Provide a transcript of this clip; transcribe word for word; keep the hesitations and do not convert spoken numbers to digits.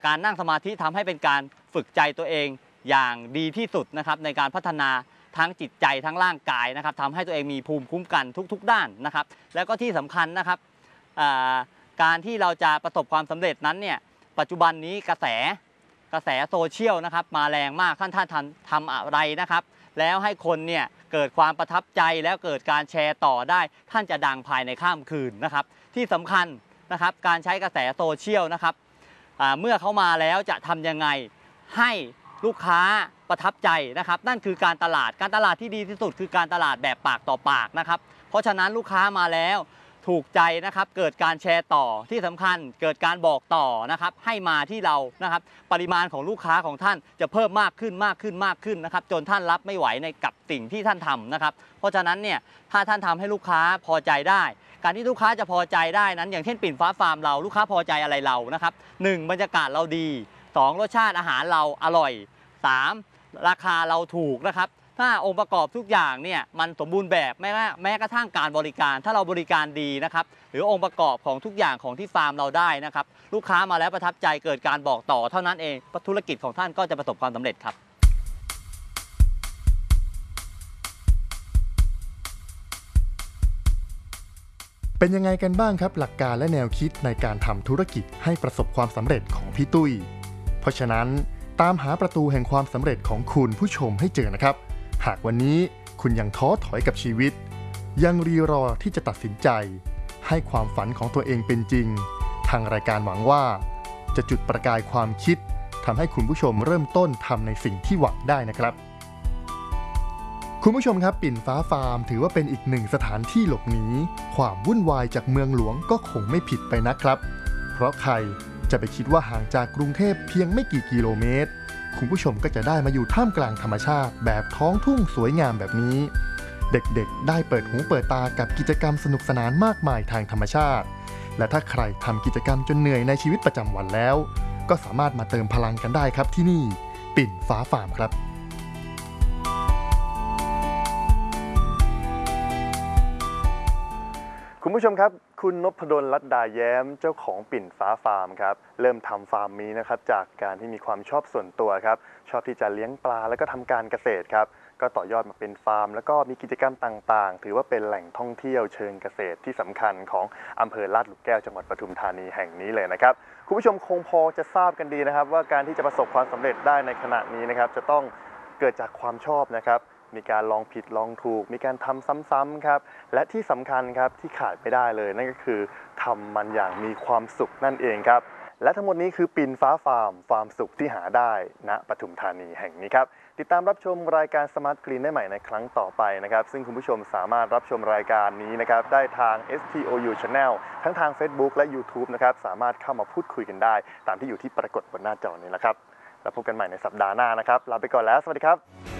การนั่งสมาธิทำให้เป็นการฝึกใจตัวเองอย่างดีที่สุดนะครับในการพัฒนาทั้งจิตใจทั้งร่างกายนะครับทำให้ตัวเองมีภูมิคุ้มกันทุกๆด้านนะครับแล้วก็ที่สำคัญนะครับการที่เราจะประสบความสำเร็จนั้นเนี่ยปัจจุบันนี้กระแสกระแสโซเชียลนะครับมาแรงมากท่านท่านทำทำอะไรนะครับแล้วให้คนเนี่ยเกิดความประทับใจแล้วเกิดการแชร์ต่อได้ท่านจะดังภายในข้ามคืนนะครับที่สำคัญนะครับการใช้กระแสโซเชียลนะครับเมื่อเขามาแล้วจะทำยังไงให้ลูกค้าประทับใจนะครับนั่นคือการตลาดการตลาดที่ดีที่สุดคือการตลาดแบบปากต่อปากนะครับเพราะฉะนั้นลูกค้ามาแล้วถูกใจนะครับเกิดการแชร์ต่อที่สำคัญเกิดการบอกต่อนะครับให้มาที่เรานะครับปริมาณของลูกค้าของท่านจะเพิ่มมากขึ้นมากขึ้นมากขึ้นนะครับจนท่านรับไม่ไหวในกับสิ่งที่ท่านทำนะครับเพราะฉะนั้นเนี่ยถ้าท่านทำให้ลูกค้าพอใจได้การที่ลูกค้าจะพอใจได้นั้นอย่างเช่นปิ่นฟ้าฟาร์มเราลูกค้าพอใจอะไรเรานะครับหนึ่งบรรยากาศเราดีสองรสชาติอาหารเราอร่อยสามราคาเราถูกนะครับถ้าองค์ประกอบทุกอย่างเนี่ยมันสมบูรณ์แบบแม้แม้กระทั่งการบริการถ้าเราบริการดีนะครับหรือองค์ประกอบของทุกอย่างของที่ฟาร์มเราได้นะครับลูกค้ามาแล้วประทับใจเกิดการบอกต่อเท่านั้นเองธุรกิจของท่านก็จะประสบความสำเร็จครับเป็นยังไงกันบ้างครับหลักการและแนวคิดในการทำธุรกิจให้ประสบความสำเร็จของพี่ตุ้ยเพราะฉะนั้นตามหาประตูแห่งความสำเร็จของคุณผู้ชมให้เจอนะครับหากวันนี้คุณยังท้อถอยกับชีวิตยังรีรอที่จะตัดสินใจให้ความฝันของตัวเองเป็นจริงทางรายการหวังว่าจะจุดประกายความคิดทำให้คุณผู้ชมเริ่มต้นทำในสิ่งที่หวังได้นะครับคุณผู้ชมครับปิ่นฟ้าฟาร์มถือว่าเป็นอีกหนึ่งสถานที่หลบหนีความวุ่นวายจากเมืองหลวงก็คงไม่ผิดไปนะครับเพราะใครจะไปคิดว่าห่างจากกรุงเทพเพียงไม่กี่กิโลเมตรคุณผู้ชมก็จะได้มาอยู่ท่ามกลางธรรมชาติแบบท้องทุ่งสวยงามแบบนี้เด็กๆได้เปิดหูเปิดตากับกิจกรรมสนุกสนานมากมายทางธรรมชาติและถ้าใครทำกิจกรรมจนเหนื่อยในชีวิตประจำวันแล้วก็สามารถมาเติมพลังกันได้ครับที่นี่ปิ่นฟ้าฟาร์มครับคุณผู้ชมครับคุณนพดล ลัดดาแย้มเจ้าของปิ่นฟ้าฟาร์มครับเริ่มทำฟาร์มนี้นะครับจากการที่มีความชอบส่วนตัวครับชอบที่จะเลี้ยงปลาแล้วก็ทำการเกษตรครับก็ต่อยอดมาเป็นฟาร์มแล้วก็มีกิจกรรมต่างๆถือว่าเป็นแหล่งท่องเที่ยวเชิงเกษตรที่สำคัญของอำเภอลาดหลุมแก้วจังหวัดปทุมธานีแห่งนี้เลยนะครับคุณผู้ชมคงพอจะทราบกันดีนะครับว่าการที่จะประสบความสำเร็จได้ในขณะนี้นะครับจะต้องเกิดจากความชอบนะครับมีการลองผิดลองถูกมีการทำซ้ำๆครับและที่สำคัญครับที่ขาดไม่ได้เลยนั่นก็คือทำมันอย่างมีความสุขนั่นเองครับและทั้งหมดนี้คือปิ่นฟ้าฟาร์มฟาร์มสุขที่หาได้ณปทุมธานีแห่งนี้ครับติดตามรับชมรายการ Smart Green ได้ใหม่ในครั้งต่อไปนะครับซึ่งคุณผู้ชมสามารถรับชมรายการนี้นะครับได้ทาง เอส ที โอ ยู Channel ทั้งทาง Facebook และ YouTube นะครับสามารถเข้ามาพูดคุยกันได้ตามที่อยู่ที่ปรากฏบนหน้าจอนี้แหละครับแล้วพบกันใหม่ในสัปดาห์หน้านะครับลาไปก่อนแล้วสวัสดีครับ